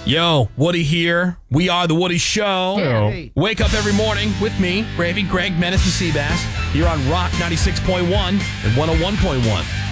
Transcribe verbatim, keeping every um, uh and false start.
Yo, Woody here. We are The Woody Show. Hey. Wake up every morning with me, Gravy, Greg, Menace, and Seabass. You're on Rock ninety-six point one and one oh one point one.